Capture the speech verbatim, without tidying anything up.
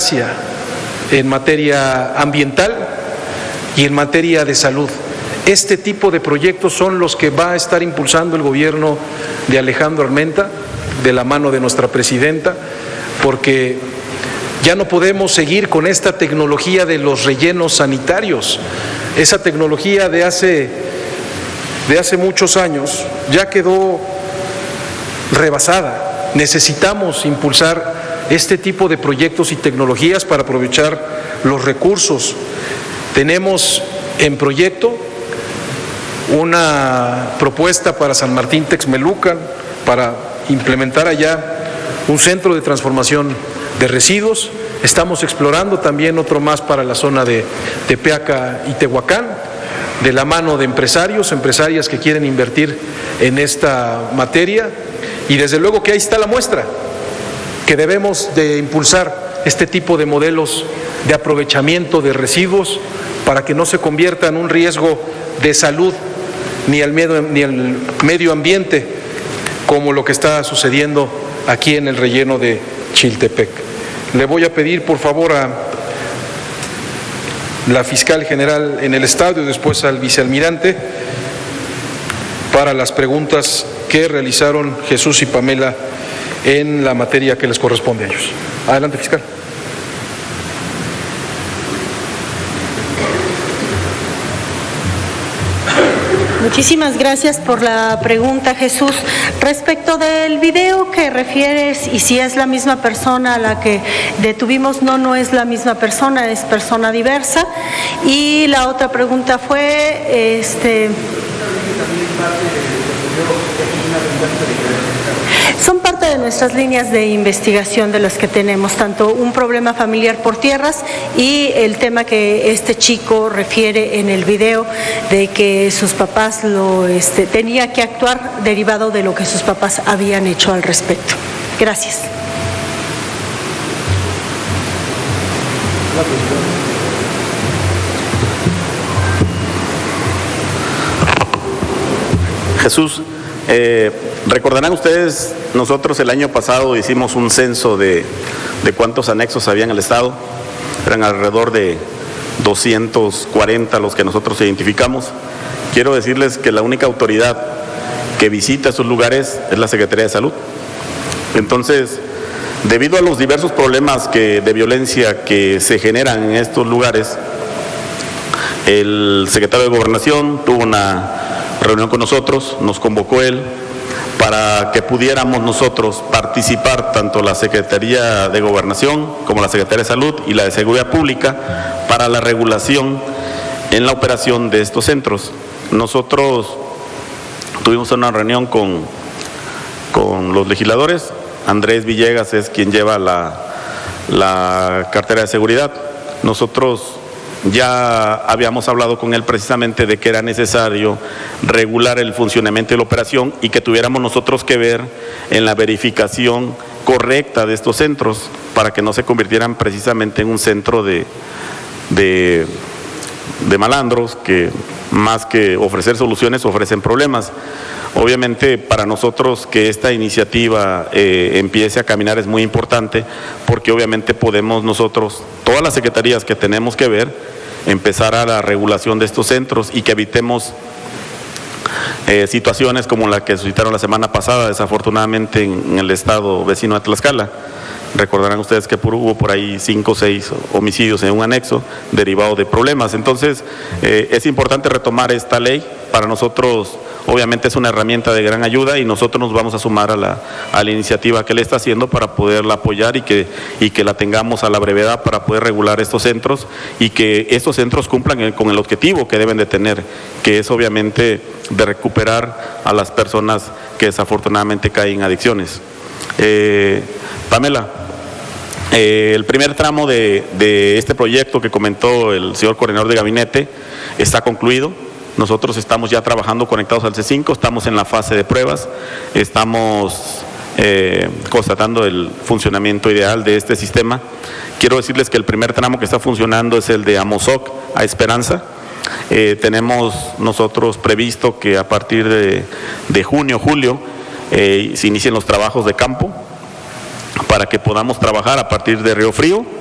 ganancia en materia ambiental y en materia de salud. Este tipo de proyectos son los que va a estar impulsando el gobierno de Alejandro Armenta, de la mano de nuestra presidenta, porque ya no podemos seguir con esta tecnología de los rellenos sanitarios. Esa tecnología de hace, de hace muchos años ya quedó rebasada. Necesitamos impulsar este tipo de proyectos y tecnologías para aprovechar los recursos. Tenemos en proyecto una propuesta para San Martín Texmelucan, para implementar allá un centro de transformación de residuos. Estamos explorando también otro más para la zona de Tepeaca y Tehuacán, de la mano de empresarios, empresarias que quieren invertir en esta materia, y desde luego que ahí está la muestra, que debemos de impulsar este tipo de modelos de aprovechamiento de residuos para que no se convierta en un riesgo de salud ni al medio, ni al medio ambiente, como lo que está sucediendo aquí en el relleno de Chiltepec. Le voy a pedir, por favor, a la fiscal general en el Estado y después al vicealmirante para las preguntas que realizaron Jesús y Pamela en la materia que les corresponde a ellos. Adelante, fiscal. Muchísimas gracias por la pregunta, Jesús. Respecto del video que refieres y si es la misma persona a la que detuvimos, no, no es la misma persona, es persona diversa. Y la otra pregunta fue, este... son parte de nuestras líneas de investigación de las que tenemos, tanto un problema familiar por tierras y el tema que este chico refiere en el video de que sus papás lo este, tenía que actuar derivado de lo que sus papás habían hecho al respecto. Gracias. Jesús, eh, recordarán ustedes, nosotros el año pasado hicimos un censo de, de cuántos anexos había en el Estado. Eran alrededor de doscientos cuarenta los que nosotros identificamos. Quiero decirles que la única autoridad que visita esos lugares es la Secretaría de Salud. Entonces, debido a los diversos problemas que, de violencia que se generan en estos lugares, el secretario de Gobernación tuvo una reunión con nosotros, nos convocó él para que pudiéramos nosotros participar, tanto la Secretaría de Gobernación como la Secretaría de Salud y la de Seguridad Pública, para la regulación en la operación de estos centros. Nosotros tuvimos una reunión con, con los legisladores. Andrés Villegas es quien lleva la, la cartera de seguridad. Nosotros ya habíamos hablado con él precisamente de que era necesario regular el funcionamiento de la operación y que tuviéramos nosotros que ver en la verificación correcta de estos centros para que no se convirtieran precisamente en un centro de, de, de malandros que más que ofrecer soluciones ofrecen problemas. Obviamente para nosotros que esta iniciativa eh, empiece a caminar es muy importante porque obviamente podemos nosotros, todas las secretarías que tenemos que ver, empezar a la regulación de estos centros y que evitemos eh, situaciones como la que suscitaron la semana pasada desafortunadamente en, en el estado vecino de Tlaxcala. Recordarán ustedes que por, hubo por ahí cinco o seis homicidios en un anexo derivado de problemas. Entonces eh, es importante retomar esta ley. Para nosotros obviamente es una herramienta de gran ayuda y nosotros nos vamos a sumar a la, a la iniciativa que él está haciendo para poderla apoyar y que, y que la tengamos a la brevedad para poder regular estos centros y que estos centros cumplan con el objetivo que deben de tener, que es obviamente de recuperar a las personas que desafortunadamente caen en adicciones. Eh, Pamela, eh, el primer tramo de, de este proyecto que comentó el señor coordinador de gabinete está concluido. Nosotros estamos ya trabajando conectados al C cinco, estamos en la fase de pruebas, estamos eh, constatando el funcionamiento ideal de este sistema. Quiero decirles que el primer tramo que está funcionando es el de Amozoc a Esperanza. Eh, tenemos nosotros previsto que a partir de, de junio, julio, eh, se inicien los trabajos de campo para que podamos trabajar a partir de Río Frío